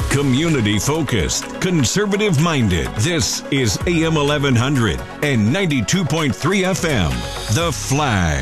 Community-focused, conservative-minded. This is AM 1100 and 92.3 FM. The Flag.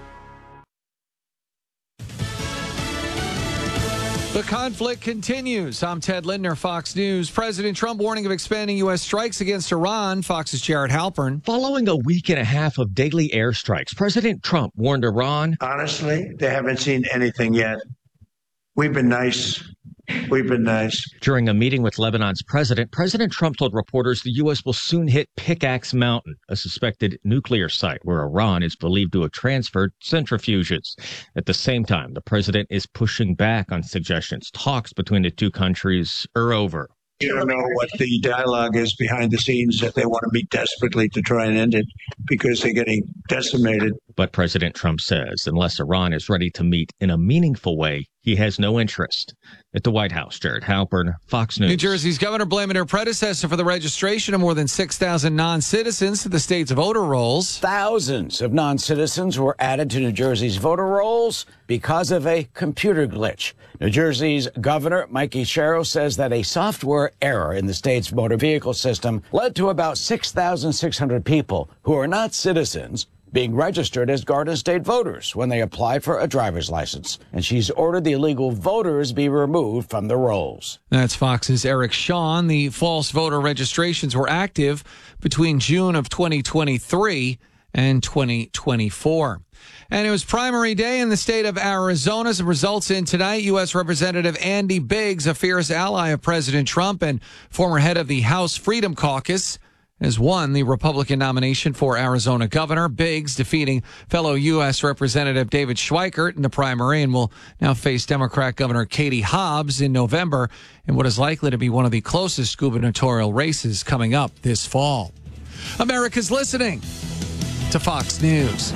The conflict continues. I'm Ted Lindner, Fox News. President Trump warning of expanding U.S. strikes against Iran. Fox's Jared Halpern. Following a week and a half of daily airstrikes, President Trump warned Iran. Honestly, they haven't seen anything yet. We've been nice. We've been nice. During a meeting with Lebanon's president, President Trump told reporters the U.S. will soon hit Pickaxe Mountain, a suspected nuclear site where Iran is believed to have transferred centrifuges. At the same time, the president is pushing back on suggestions talks between the two countries are over. You don't know what the dialogue is behind the scenes, that they want to meet desperately to try and end it because they're getting decimated. But President Trump says unless Iran is ready to meet in a meaningful way, he has no interest. At the White House, Jared Halpern, Fox News. New Jersey's governor blaming her predecessor for the registration of more than 6,000 non-citizens to the state's voter rolls. Thousands of non-citizens were added to New Jersey's voter rolls because of a computer glitch. New Jersey's governor, Mike Sherrill, says that a software error in the state's motor vehicle system led to about 6,600 people who are not citizens being registered as Garden State voters when they apply for a driver's license. And she's ordered the illegal voters be removed from the rolls. That's Fox's Eric Shawn. The false voter registrations were active between June of 2023 and 2024. And it was primary day in the state of Arizona. Some results in tonight. U.S. Representative Andy Biggs, a fierce ally of President Trump and former head of the House Freedom Caucus, has won the Republican nomination for Arizona governor. Biggs defeating fellow U.S. Representative David Schweikert in the primary and will now face Democrat Governor Katie Hobbs in November in what is likely to be one of the closest gubernatorial races coming up this fall. America's listening to Fox News.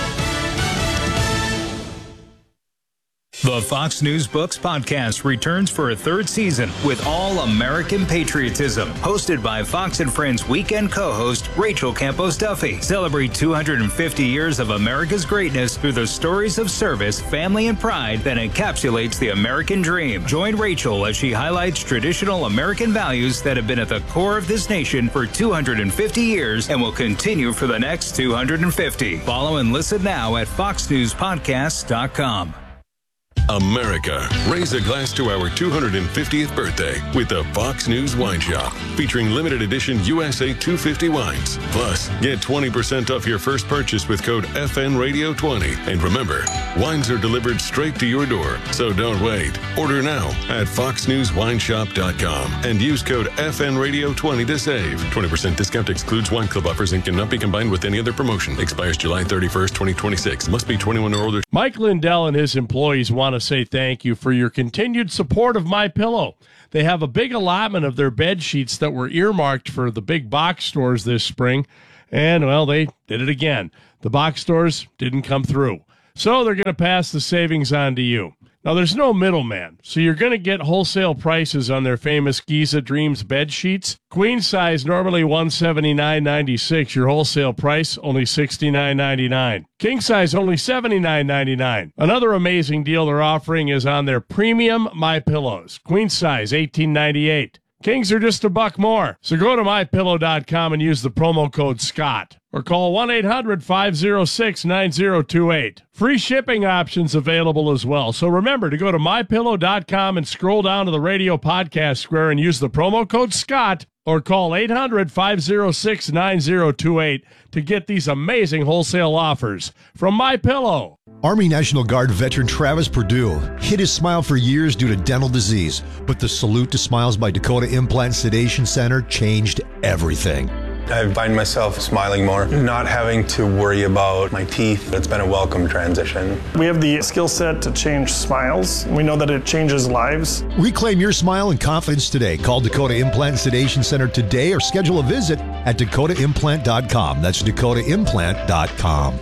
The Fox News Books podcast returns for a third season with All American Patriotism, hosted by Fox and Friends weekend co-host Rachel Campos Duffy. Celebrate 250 years of America's greatness through the stories of service, family, and pride that encapsulates the American dream. Join Rachel as she highlights traditional American values that have been at the core of this nation for 250 years and will continue for the next 250. Follow and listen now at foxnewspodcast.com. America, raise a glass to our 250th birthday with the Fox News Wine Shop, featuring limited edition USA 250 wines. Plus, get 20% off your first purchase with code FNRadio20. And remember, wines are delivered straight to your door, so don't wait. Order now at foxnewswineshop.com and use code FNRadio20 to save. 20% discount excludes wine club offers and cannot be combined with any other promotion. Expires July 31st, 2026. Must be 21 or older. Mike Lindell and his employees want to say thank you for your continued support of MyPillow. They have a big allotment of their bed sheets that were earmarked for the big box stores this spring, and, well, they did it again. The box stores didn't come through, so they're going to pass the savings on to you. Now, there's no middleman, so you're going to get wholesale prices on their famous Giza Dreams bed sheets. Queen size, normally $179.96. Your wholesale price, only $69.99. King size, only $79.99. Another amazing deal they're offering is on their premium MyPillows. Queen size, $18.98. Kings are just $1 more. So go to MyPillow.com and use the promo code SCOTT. Or call 1-800-506-9028. Free shipping options available as well. So remember to go to MyPillow.com and scroll down to the radio podcast square and use the promo code SCOTT. Or call 800-506-9028 to get these amazing wholesale offers from MyPillow. Army National Guard veteran Travis Perdue hid his smile for years due to dental disease, but the Salute to Smiles by Dakota Implant Sedation Center changed everything. I find myself smiling more, not having to worry about my teeth. It's been a welcome transition. We have the skill set to change smiles. We know that it changes lives. Reclaim your smile and confidence today. Call Dakota Implant Sedation Center today or schedule a visit at dakotaimplant.com. That's dakotaimplant.com.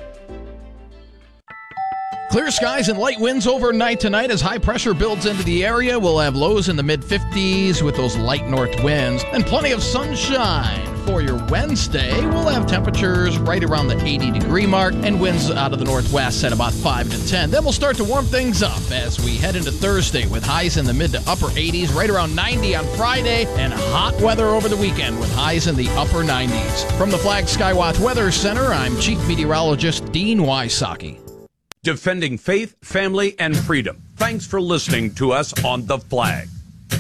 Clear skies and light winds overnight tonight as high pressure builds into the area. We'll have lows in the mid-50s with those light north winds and plenty of sunshine for your Wednesday. We'll have temperatures right around the 80-degree mark and winds out of the northwest at about 5 to 10. Then we'll start to warm things up as we head into Thursday with highs in the mid to upper 80s, right around 90 on Friday, and hot weather over the weekend with highs in the upper 90s. From the Flag Skywatch Weather Center, I'm Chief Meteorologist Dean Wysocki. Defending faith, family, and freedom. Thanks for listening to us on The Flag.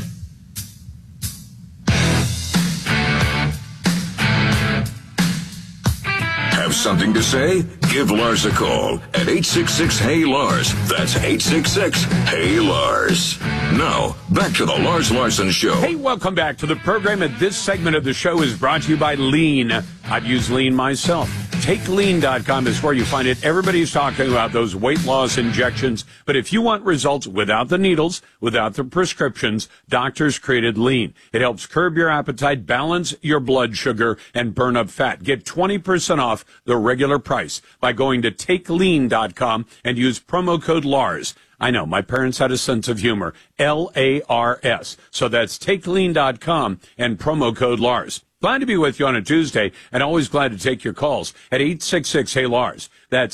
Have something to say? Give Lars a call at 866-HEY-LARS. That's 866-HEY-LARS. Now, back to the Lars Larson Show. Hey, welcome back to the program. And this segment of the show is brought to you by Lean. I've used Lean myself. TakeLean.com is where you find it. Everybody's talking about those weight loss injections. But if you want results without the needles, without the prescriptions, doctors created Lean. It helps curb your appetite, balance your blood sugar, and burn up fat. Get 20% off the regular price by going to TakeLean.com and use promo code LARS. I know, my parents had a sense of humor. LARS. So that's TakeLean.com and promo code LARS. Glad to be with you on a Tuesday, and always glad to take your calls at 866-HEY-LARS. That's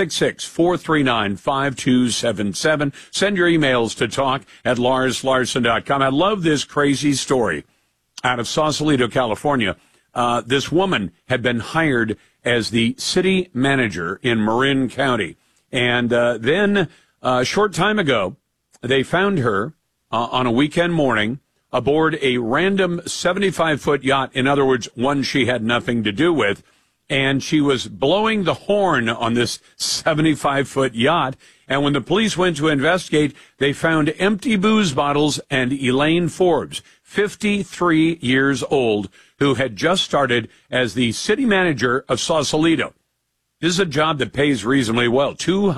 866-439-5277. Send your emails to talk@LarsLarson.com. I love this crazy story out of Sausalito, California. This woman had been hired as the city manager in Marin County. And then a short time ago, they found her on a weekend morning aboard a random 75-foot yacht, in other words, one she had nothing to do with, and she was blowing the horn on this 75-foot yacht. And when the police went to investigate, they found empty booze bottles and Elaine Forbes, 53 years old, who had just started as the city manager of Sausalito. This is a job that pays reasonably well,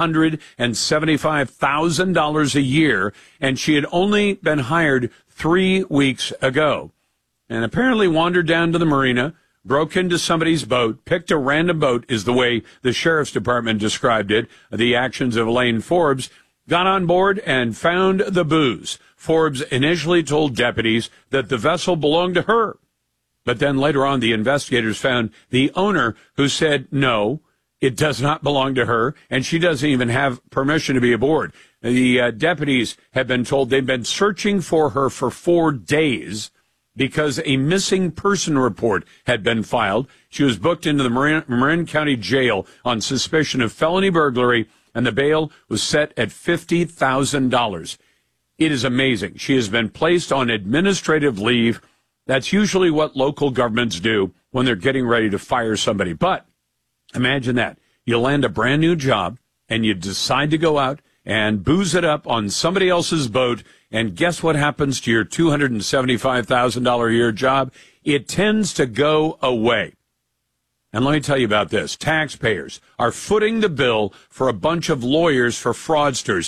$275,000 a year, and she had only been hired 3 weeks ago, and apparently wandered down to the marina, broke into somebody's boat, picked a random boat, is the way the sheriff's department described it, the actions of Elaine Forbes, got on board and found the booze. Forbes initially told deputies that the vessel belonged to her, but then later on the investigators found the owner, who said no, it does not belong to her, and she doesn't even have permission to be aboard. The deputies have been told they've been searching for her for 4 days because a missing person report had been filed. She was booked into the Marin County Jail on suspicion of felony burglary, and the bail was set at $50,000. It is amazing. She has been placed on administrative leave. That's usually what local governments do when they're getting ready to fire somebody. But imagine that. You land a brand new job and you decide to go out and booze it up on somebody else's boat, and guess what happens to your $275,000 a year job? It tends to go away. And let me tell you about this. Taxpayers are footing the bill for a bunch of lawyers for fraudsters.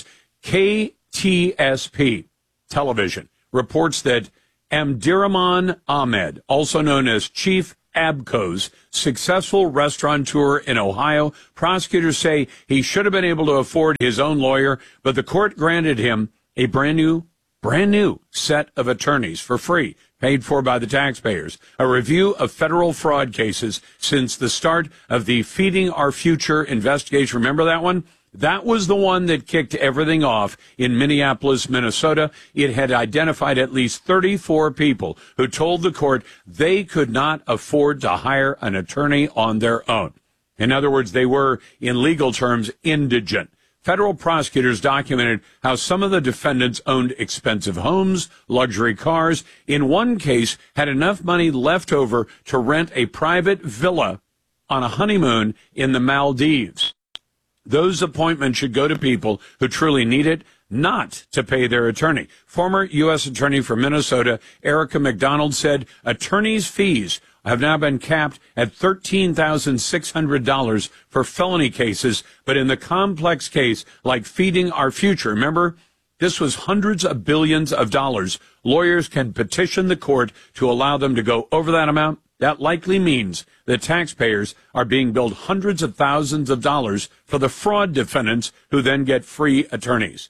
KTSP Television reports that Amdiraman Ahmed, also known as Chief Abco's successful restaurateur in Ohio, prosecutors say he should have been able to afford his own lawyer, but the court granted him a brand new set of attorneys for free, paid for by the taxpayers. A review of federal fraud cases since the start of the Feeding Our Future investigation. Remember that one? That was the one that kicked everything off in Minneapolis, Minnesota. It had identified at least 34 people who told the court they could not afford to hire an attorney on their own. In other words, they were, in legal terms, indigent. Federal prosecutors documented how some of the defendants owned expensive homes, luxury cars. In one case, had enough money left over to rent a private villa on a honeymoon in the Maldives. Those appointments should go to people who truly need it, not to pay their attorney. Former U.S. Attorney for Minnesota, Erica McDonald, said attorneys' fees have now been capped at $13,600 for felony cases, but in the complex case like Feeding Our Future, remember, this was hundreds of billions of dollars. Lawyers can petition the court to allow them to go over that amount. That likely means that taxpayers are being billed hundreds of thousands of dollars for the fraud defendants who then get free attorneys.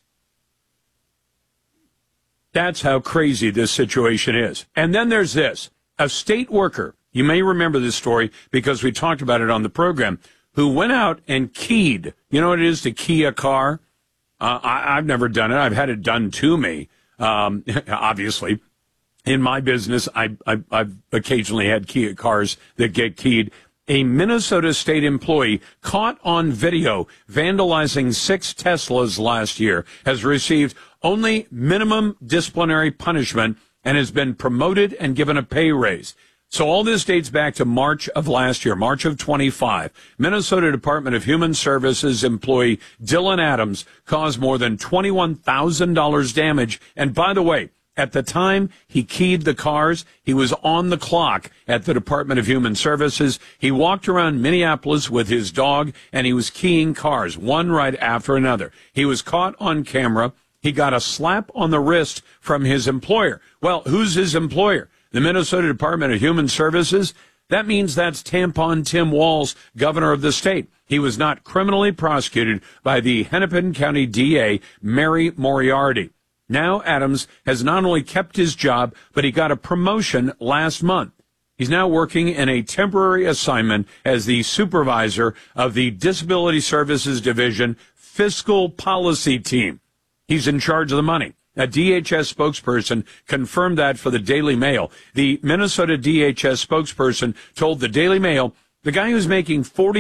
That's how crazy this situation is. And then there's this. A state worker you may remember this story because we talked about it on the program, who went out and keyed. You know what it is to key a car? I've never done it. I've had it done to me, obviously. In my business, I've occasionally had cars that get keyed. A Minnesota state employee caught on video vandalizing 6 Teslas last year has received only minimum disciplinary punishment and has been promoted and given a pay raise. So all this dates back to March of last year, March of 25. Minnesota Department of Human Services employee Dylan Adams caused more than $21,000 damage. And by the way, at the time he keyed the cars, he was on the clock at the Department of Human Services. He walked around Minneapolis with his dog, and he was keying cars, one right after another. He was caught on camera. He got a slap on the wrist from his employer. Well, who's his employer? The Minnesota Department of Human Services? That means that's Tampon Tim Walz, governor of the state. He was not criminally prosecuted by the Hennepin County DA, Mary Moriarty. Now Adams has not only kept his job, but he got a promotion last month. He's now working in a temporary assignment as the supervisor of the Disability Services Division Fiscal Policy Team. He's in charge of the money. A DHS spokesperson confirmed that for the Daily Mail. The Minnesota DHS spokesperson told the Daily Mail, the guy who's making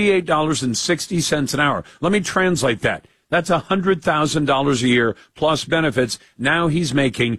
$48.60 an hour. Let me translate that. That's $100,000 a year plus benefits. Now he's making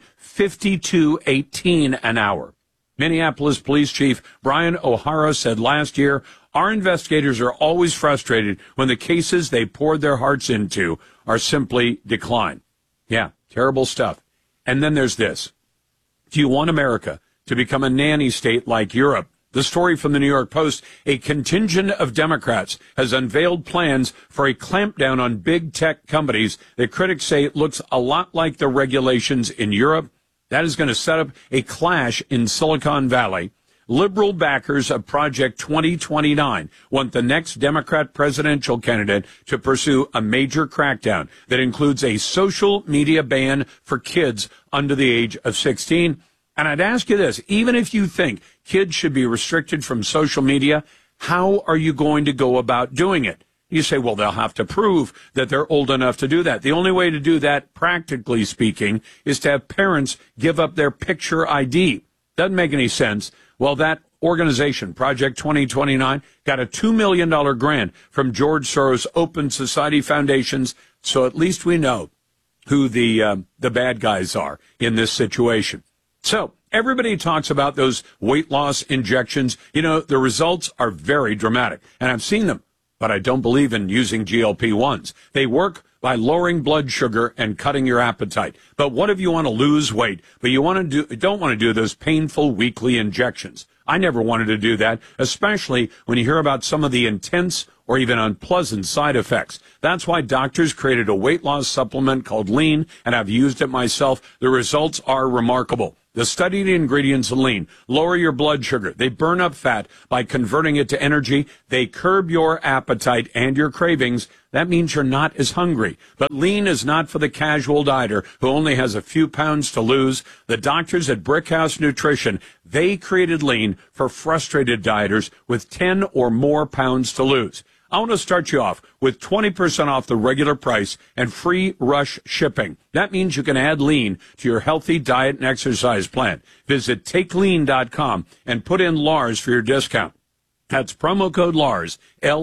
$52.18 an hour. Minneapolis Police Chief Brian O'Hara said last year, our investigators are always frustrated when the cases they poured their hearts into are simply declined. Yeah, terrible stuff. And then there's this. Do you want America to become a nanny state like Europe? The story from the New York Post, a contingent of Democrats has unveiled plans for a clampdown on big tech companies that critics say looks a lot like the regulations in Europe. That is going to set up a clash in Silicon Valley. Liberal backers of Project 2029 want the next Democrat presidential candidate to pursue a major crackdown that includes a social media ban for kids under the age of 16. And I'd ask you this, even if you think kids should be restricted from social media, how are you going to go about doing it? You say, well, they'll have to prove that they're old enough to do that. The only way to do that, practically speaking, is to have parents give up their picture ID. Doesn't make any sense. Well, that organization, Project 2029, got a $2 million grant from George Soros Open Society Foundations, so at least we know who the bad guys are in this situation. So everybody talks about those weight loss injections. You know, the results are very dramatic, and I've seen them, but I don't believe in using GLP-1s. They work by lowering blood sugar and cutting your appetite. But what if you want to lose weight, but you don't want to do those painful weekly injections? I never wanted to do that, especially when you hear about some of the intense or even unpleasant side effects. That's why doctors created a weight loss supplement called Lean, and I've used it myself. The results are remarkable. The studied ingredients in Lean lower your blood sugar. They burn up fat by converting it to energy. They curb your appetite and your cravings. That means you're not as hungry. But Lean is not for the casual dieter who only has a few pounds to lose. The doctors at Brickhouse Nutrition, they created Lean for frustrated dieters with 10 or more pounds to lose. I want to start you off with 20% off the regular price and free rush shipping. That means you can add Lean to your healthy diet and exercise plan. Visit TakeLean.com and put in Lars for your discount. That's promo code Lars,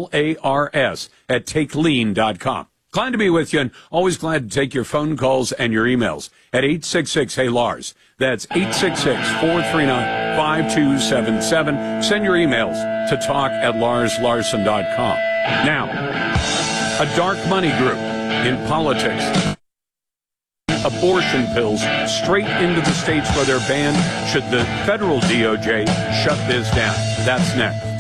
L-A-R-S, at TakeLean.com. Glad to be with you, and always glad to take your phone calls and your emails at 866-HEY-LARS. That's 866-439-5277. Send your emails to talk@LarsLarson.com. Now, a dark money group in politics. Abortion pills straight into the states where they're banned should the federal DOJ shut this down. That's next.